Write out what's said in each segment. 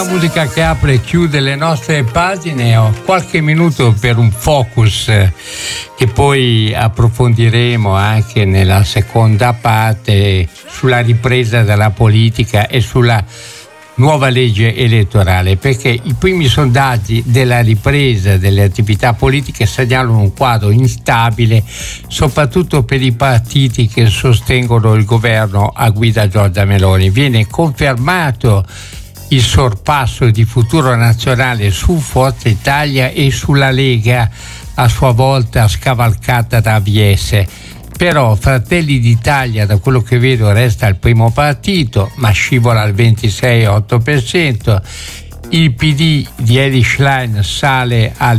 La musica che apre e chiude le nostre pagine. Ho qualche minuto per un focus che poi approfondiremo anche nella seconda parte sulla ripresa della politica e sulla nuova legge elettorale, perché i primi sondaggi della ripresa delle attività politiche segnalano un quadro instabile, soprattutto per i partiti che sostengono il governo a guida Giorgia Meloni. Viene confermato il sorpasso di Futuro Nazionale su Forza Italia e sulla Lega, a sua volta scavalcata da AVS. Però Fratelli d'Italia, da quello che vedo, resta il primo partito, ma scivola al 26,8%. Il PD di Eli Schlein sale al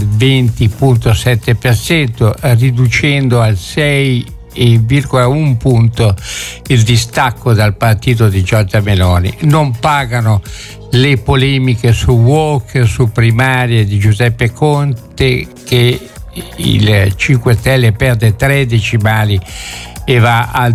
20,7%, riducendo al 6,1 punto il distacco dal partito di Giorgia Meloni. Non pagano le polemiche su woke, su primarie di Giuseppe Conte, che il 5 Stelle perde 3 decimali e va al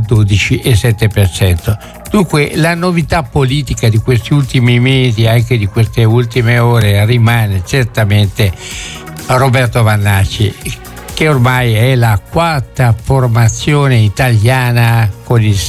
12,7%. Dunque la novità politica di questi ultimi mesi, anche di queste ultime ore, rimane certamente Roberto Vannacci, che ormai è la quarta formazione italiana con il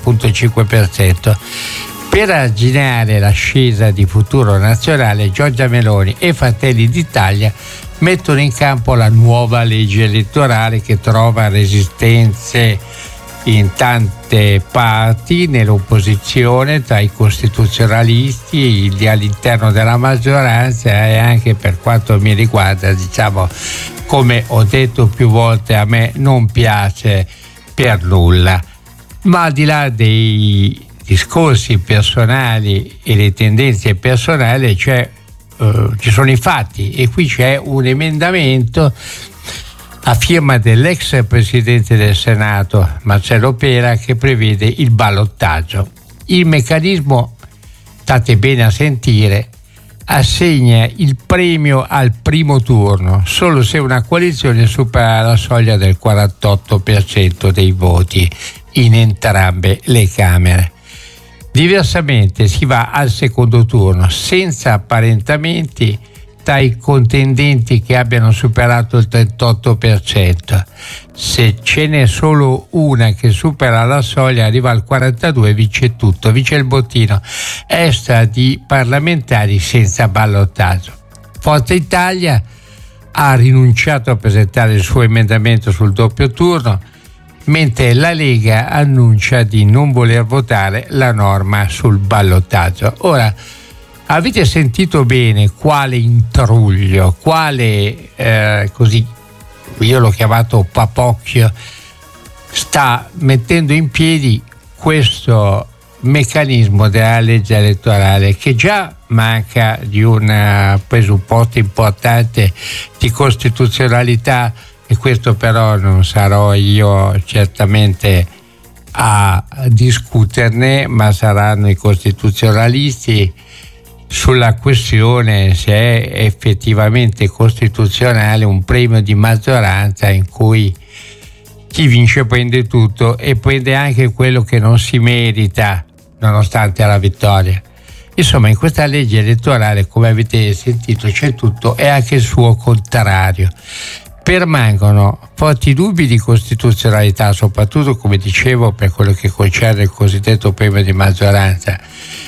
7,5%. Per arginare l'ascesa di Futuro Nazionale, Giorgia Meloni e Fratelli d'Italia mettono in campo la nuova legge elettorale, che trova resistenze in tante parti nell'opposizione, tra i costituzionalisti, all'interno della maggioranza, e anche, per quanto mi riguarda, diciamo, come ho detto più volte, a me non piace per nulla. Ma al di là dei discorsi personali e le tendenze personali ci sono i fatti, e qui c'è un emendamento a firma dell'ex presidente del Senato Marcello Pera che prevede il ballottaggio. Il meccanismo, state bene a sentire, assegna il premio al primo turno solo se una coalizione supera la soglia del 48% dei voti in entrambe le Camere. Diversamente si va al secondo turno senza apparentamenti tra i contendenti che abbiano superato il 38%. Se ce n'è solo una che supera la soglia, arriva al 42%, vince tutto, vince il bottino extra di parlamentari senza ballottaggio. Forza Italia ha rinunciato a presentare il suo emendamento sul doppio turno, mentre la Lega annuncia di non voler votare la norma sul ballottaggio. Ora, avete sentito bene quale intruglio, quale, così, io l'ho chiamato papocchio, sta mettendo in piedi questo meccanismo della legge elettorale, che già manca di un presupposto importante di costituzionalità. E questo però non sarò io certamente a discuterne, ma saranno i costituzionalisti, sulla questione se è effettivamente costituzionale un premio di maggioranza in cui chi vince prende tutto e prende anche quello che non si merita nonostante la vittoria. Insomma, in questa legge elettorale, come avete sentito, c'è tutto e anche il suo contrario. Permangono forti dubbi di costituzionalità, soprattutto, come dicevo, per quello che concerne il cosiddetto premio di maggioranza.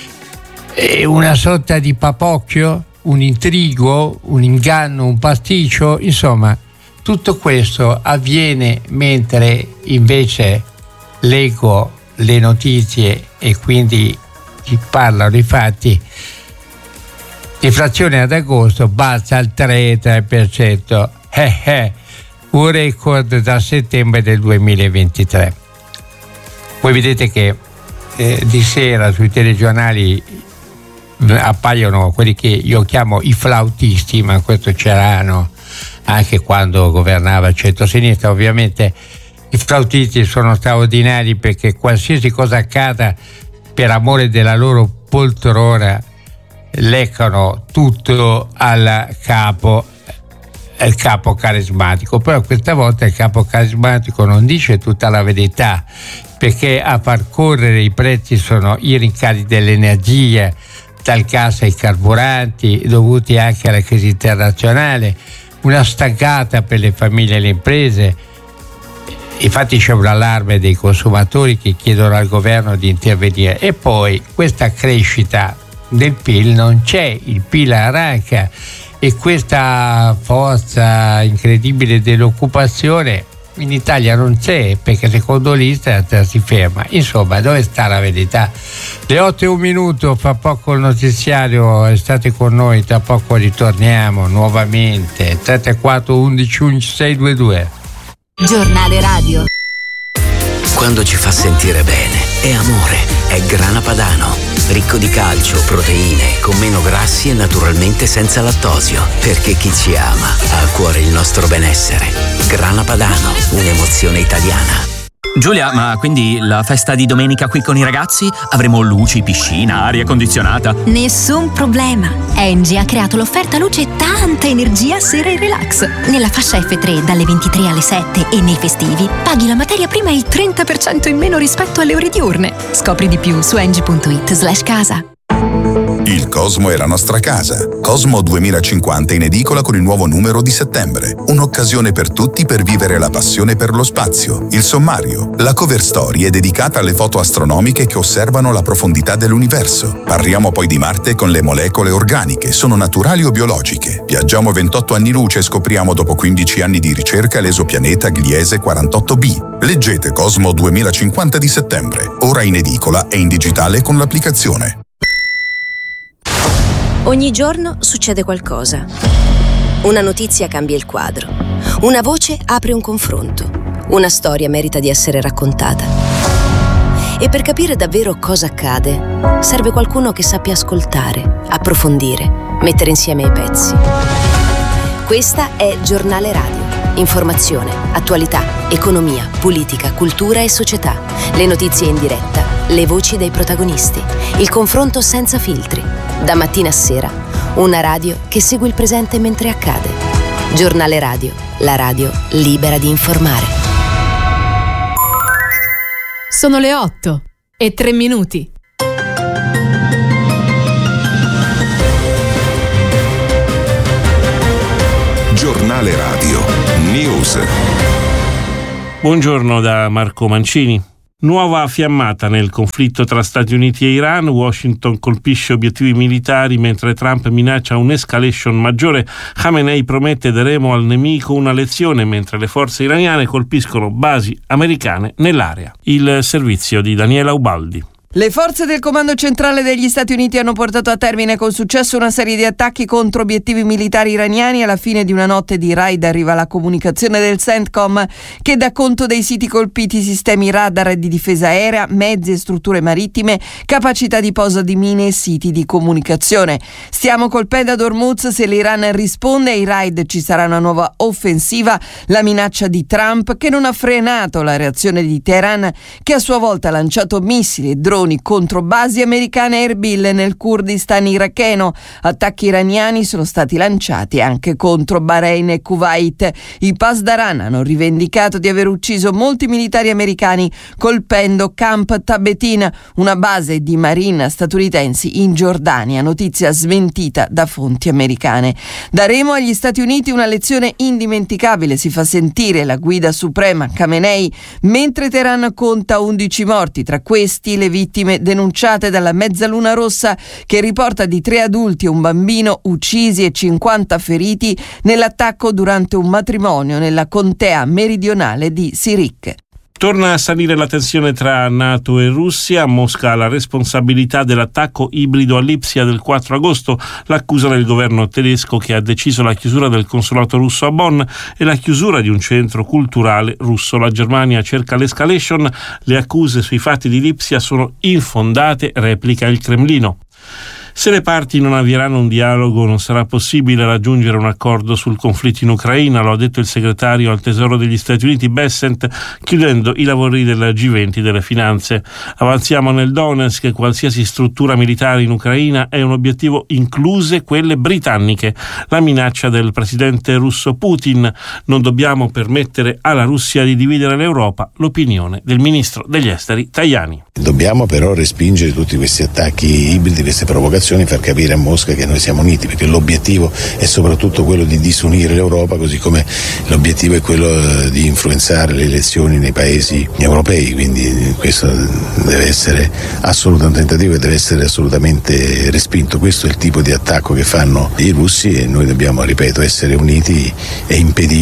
È una sorta di papocchio, un intrigo, un inganno, un pasticcio, insomma, tutto questo avviene mentre invece leggo le notizie e quindi ti parlano i fatti. L'inflazione ad agosto balza al 3,3%. Un record da settembre del 2023. Voi vedete che di sera sui telegiornali appaiono quelli che io chiamo i flautisti, ma questo c'erano anche quando governava il centro-sinistra. Ovviamente i flautisti sono straordinari perché qualsiasi cosa accada, per amore della loro poltrona, leccano tutto al capo. Il capo carismatico, però questa volta il capo carismatico non dice tutta la verità, perché a far correre i prezzi sono i rincari dell'energia, dal gas ai carburanti, dovuti anche alla crisi internazionale, una staccata per le famiglie e le imprese. Infatti c'è un allarme dei consumatori che chiedono al governo di intervenire, e poi questa crescita del PIL non c'è, il PIL arranca, e questa forza incredibile dell'occupazione in Italia non c'è, perché secondo l'Istat si ferma. Insomma, dove sta la verità? Le 8:01, fra poco il notiziario, state con noi, tra poco ritorniamo nuovamente. 334 11 11 622. Giornale radio. Quando ci fa sentire bene, è amore, è Grana Padano. Ricco di calcio, proteine, con meno grassi e naturalmente senza lattosio. Perché chi ci ama ha a cuore il nostro benessere. Grana Padano, un'emozione italiana. Giulia, ma quindi la festa di domenica qui con i ragazzi? Avremo luci, piscina, aria condizionata? Nessun problema. Engie ha creato l'offerta luce tanta energia sera e relax. Nella fascia F3 dalle 23 alle 7 e nei festivi paghi la materia prima il 30% in meno rispetto alle ore diurne. Scopri di più su engie.it/casa. Il Cosmo è la nostra casa. Cosmo 2050 in edicola con il nuovo numero di settembre. Un'occasione per tutti per vivere la passione per lo spazio. Il sommario. La cover story è dedicata alle foto astronomiche che osservano la profondità dell'universo. Parliamo poi di Marte con le molecole organiche. Sono naturali o biologiche? Viaggiamo 28 anni luce e scopriamo dopo 15 anni di ricerca l'esopianeta Gliese 48b. Leggete Cosmo 2050 di settembre. Ora in edicola e in digitale con l'applicazione. Ogni giorno succede qualcosa. Una notizia cambia il quadro. Una voce apre un confronto. Una storia merita di essere raccontata. E per capire davvero cosa accade, serve qualcuno che sappia ascoltare, approfondire, mettere insieme i pezzi. Questa è Giornale Radio. Informazione, attualità, economia, politica, cultura e società. Le notizie in diretta, le voci dei protagonisti. Il confronto senza filtri. Da mattina a sera, una radio che segue il presente mentre accade. Giornale Radio, la radio libera di informare. Sono le 8:03. Giornale Radio News. Buongiorno da Marco Mancini. Nuova fiammata nel conflitto tra Stati Uniti e Iran. Washington colpisce obiettivi militari mentre Trump minaccia un'escalation maggiore. Khamenei promette daremo al nemico una lezione mentre le forze iraniane colpiscono basi americane nell'area. Il servizio di Daniela Ubaldi. Le forze del Comando Centrale degli Stati Uniti hanno portato a termine con successo una serie di attacchi contro obiettivi militari iraniani. Alla fine di una notte di raid arriva la comunicazione del CENTCOM che dà conto dei siti colpiti, sistemi radar e di difesa aerea, mezzi e strutture marittime, capacità di posa di mine e siti di comunicazione. Stiamo colpendo ad Hormuz, se l'Iran risponde ai raid ci sarà una nuova offensiva. La minaccia di Trump che non ha frenato la reazione di Teheran, che a sua volta ha lanciato missili e droni contro basi americane a Erbil nel Kurdistan iracheno. Attacchi iraniani sono stati lanciati anche contro Bahrain e Kuwait. I Pasdaran hanno rivendicato di aver ucciso molti militari americani colpendo Camp Tabetin, una base di marina statunitensi in Giordania, notizia smentita da fonti americane. Daremo agli Stati Uniti una lezione indimenticabile, si fa sentire la guida suprema Khamenei, mentre Teheran conta 11 morti, tra questi le vittime denunciate dalla Mezzaluna Rossa, che riporta di 3 adulti e un bambino uccisi e 50 feriti nell'attacco durante un matrimonio nella contea meridionale di Sirik. Torna a salire la tensione tra NATO e Russia. Mosca ha la responsabilità dell'attacco ibrido a Lipsia del 4 agosto, l'accusa del governo tedesco che ha deciso la chiusura del consolato russo a Bonn e la chiusura di un centro culturale russo. La Germania cerca l'escalation, le accuse sui fatti di Lipsia sono infondate, replica il Cremlino. Se le parti non avvieranno un dialogo non sarà possibile raggiungere un accordo sul conflitto in Ucraina, lo ha detto il segretario al Tesoro degli Stati Uniti Bessent, chiudendo i lavori del G20 delle finanze. Avanziamo nel Donetsk, qualsiasi struttura militare in Ucraina è un obiettivo, incluse quelle britanniche. La minaccia del presidente russo Putin: non dobbiamo permettere alla Russia di dividere l'Europa, l'opinione del ministro degli esteri Tajani. Dobbiamo però respingere tutti questi attacchi ibridi, queste provocazioni, situazione, far capire a Mosca che noi siamo uniti, perché l'obiettivo è soprattutto quello di disunire l'Europa, così come l'obiettivo è quello di influenzare le elezioni nei paesi europei, quindi questo deve essere un tentativo che deve essere assolutamente respinto. Questo è il tipo di attacco che fanno i russi e noi dobbiamo, ripeto, essere uniti e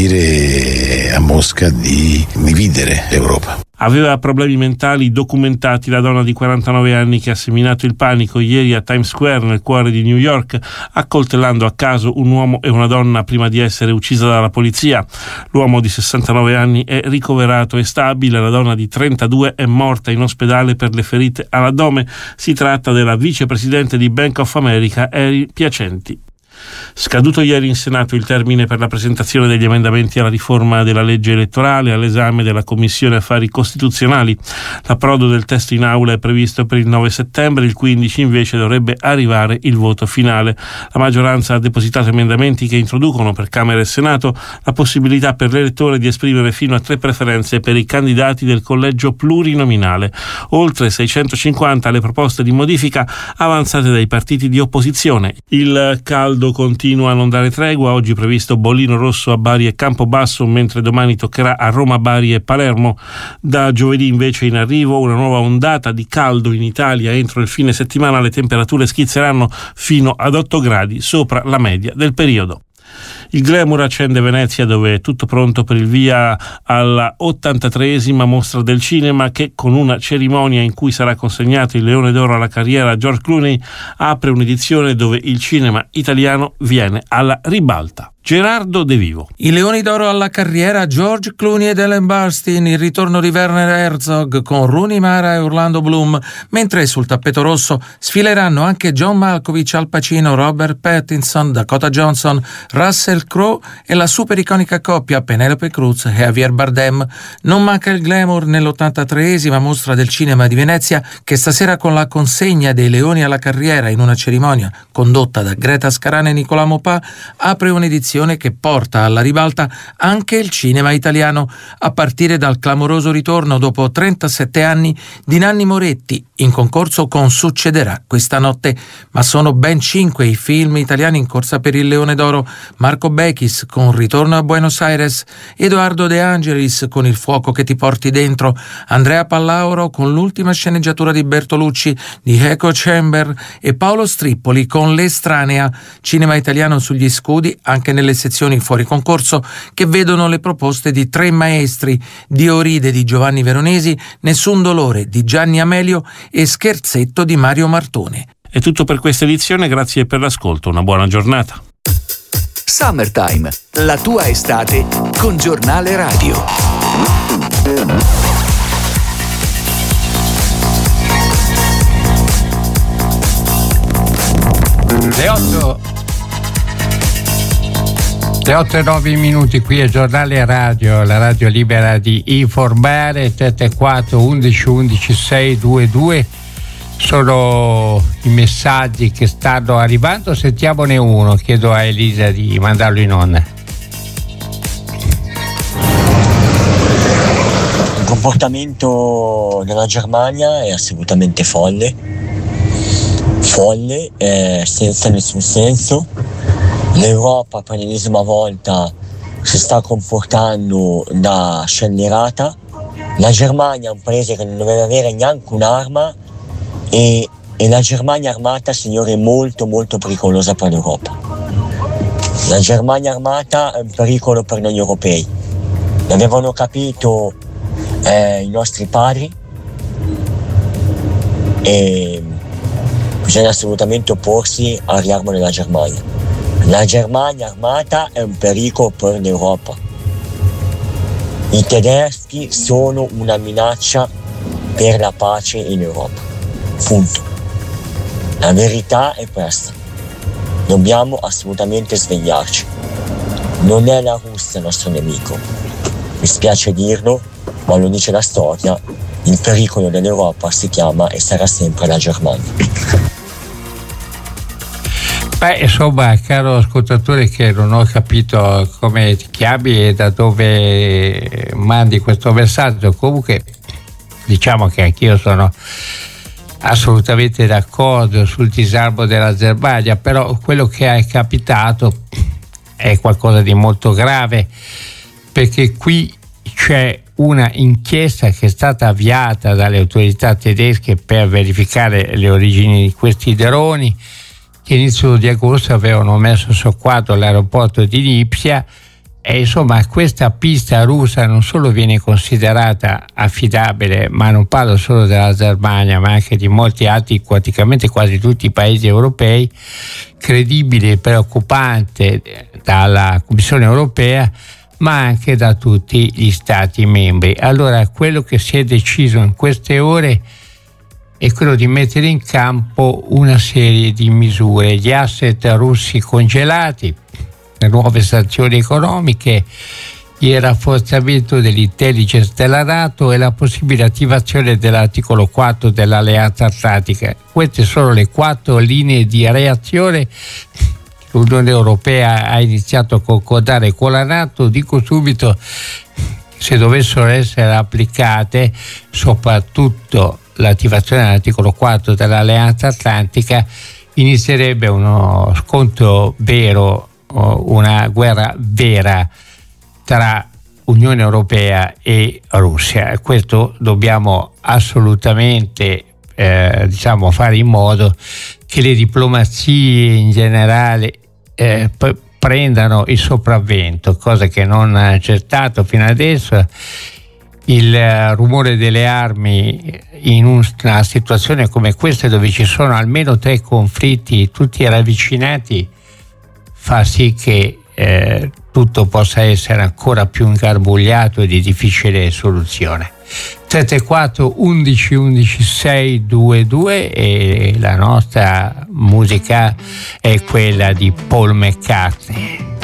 impedire a Mosca di dividere l'Europa. Aveva problemi mentali documentati la donna di 49 anni che ha seminato il panico ieri a Times Square nel cuore di New York, accoltellando a caso un uomo e una donna prima di essere uccisa dalla polizia. L'uomo di 69 anni è ricoverato e stabile, la donna di 32 è morta in ospedale per le ferite all'addome. Si tratta della vicepresidente di Bank of America, Eri Piacenti. Scaduto ieri in Senato il termine per la presentazione degli emendamenti alla riforma della legge elettorale all'esame della Commissione Affari Costituzionali. L'approdo del testo in aula è previsto per il 9 settembre, il 15 invece dovrebbe arrivare il voto finale. La maggioranza ha depositato emendamenti che introducono per Camera e Senato la possibilità per l'elettore di esprimere fino a 3 preferenze per i candidati del collegio plurinominale. Oltre 650 le proposte di modifica avanzate dai partiti di opposizione. Il caldo continua a non dare tregua, oggi previsto bollino rosso a Bari e Campobasso, mentre domani toccherà a Roma, Bari e Palermo. Da giovedì invece in arrivo una nuova ondata di caldo in Italia. Entro il fine settimana le temperature schizzeranno fino ad 8 gradi sopra la media del periodo. Il glamour accende Venezia, dove è tutto pronto per il via alla 83esima mostra del cinema che, con una cerimonia in cui sarà consegnato il Leone d'Oro alla carriera a George Clooney, apre un'edizione dove il cinema italiano viene alla ribalta. Gerardo De Vivo. I Leoni d'Oro alla carriera, George Clooney ed Ellen Burstyn, il ritorno di Werner Herzog con Rooney Mara e Orlando Bloom, mentre sul tappeto rosso sfileranno anche John Malkovich, Al Pacino, Robert Pattinson, Dakota Johnson, Russell Crowe e la super iconica coppia Penelope Cruz e Javier Bardem. Non manca il glamour nell'83esima mostra del cinema di Venezia, che stasera, con la consegna dei Leoni alla carriera in una cerimonia condotta da Greta Scarana e Nicolà Maupas, apre un'edizione che porta alla ribalta anche il cinema italiano, a partire dal clamoroso ritorno dopo 37 anni di Nanni Moretti in concorso con Succederà questa notte. Ma sono ben 5 i film italiani in corsa per il Leone d'Oro: Marco Bechis con Ritorno a Buenos Aires, Edoardo De Angelis con Il fuoco che ti porti dentro, Andrea Pallauro con l'ultima sceneggiatura di Bertolucci di Echo Chamber e Paolo Strippoli con L'Estranea. Cinema italiano sugli scudi anche nelle sezioni fuori concorso, che vedono le proposte di Tre maestri: Dioride di Giovanni Veronesi, Nessun dolore di Gianni Amelio e Scherzetto di Mario Martone. È tutto per questa edizione, grazie per l'ascolto, una buona giornata. Summertime, la tua estate con Giornale Radio. Le 8 e 9 minuti, qui è Giornale Radio, la radio libera di informare. 34 11 11 622 sono i messaggi che stanno arrivando. Sentiamone uno, chiedo a Elisa di mandarlo in onda. Il comportamento della Germania è assolutamente folle, senza nessun senso. L'Europa per l'ennesima volta si sta comportando da scellerata. La Germania è un paese che non doveva avere neanche un'arma e la Germania armata, signore, è molto molto pericolosa per l'Europa. La Germania armata è un pericolo per noi europei. L'avevano capito i nostri padri e bisogna assolutamente opporsi al riarmo della Germania. La Germania armata è un pericolo per l'Europa. I tedeschi sono una minaccia per la pace in Europa. Punto. La verità è questa. Dobbiamo assolutamente svegliarci. Non è la Russia il nostro nemico. Mi spiace dirlo, ma lo dice la storia. Il pericolo dell'Europa si chiama e sarà sempre la Germania. Beh, insomma, caro ascoltatore, che non ho capito come ti chiami e da dove mandi questo messaggio, comunque diciamo che anch'io sono assolutamente d'accordo sul disarmo dell'Azerbaigian, però quello che è capitato è qualcosa di molto grave, perché qui c'è una inchiesta che è stata avviata dalle autorità tedesche per verificare le origini di questi droni, che inizio di agosto avevano messo soqquadro l'aeroporto di Lipsia. E insomma, questa pista russa non solo viene considerata affidabile, ma non parlo solo dell'Azerbaigian, ma anche di molti altri, praticamente quasi tutti i paesi europei, credibile e preoccupante dalla Commissione europea, ma anche da tutti gli Stati membri. Allora, quello che si è deciso in queste ore è quello di mettere in campo una serie di misure, gli asset russi congelati, le nuove sanzioni economiche, il rafforzamento dell'intelligence della NATO e la possibile attivazione dell'articolo 4 dell'Alleanza Atlantica. Queste sono le 4 linee di reazione che l'Unione Europea ha iniziato a concordare con la NATO. Dico subito, se dovessero essere applicate, soprattutto l'attivazione dell'articolo 4 dell'Alleanza Atlantica, inizierebbe uno scontro vero, una guerra vera tra Unione Europea e Russia. Questo dobbiamo assolutamente fare in modo che le diplomazie in generale prendano il sopravvento, cosa che non c'è stato fino adesso. Il rumore delle armi in una situazione come questa, dove ci sono almeno 3 conflitti tutti ravvicinati, fa sì che tutto possa essere ancora più ingarbugliato e di difficile soluzione. 334 11 11 622 e la nostra musica è quella di Paul McCartney.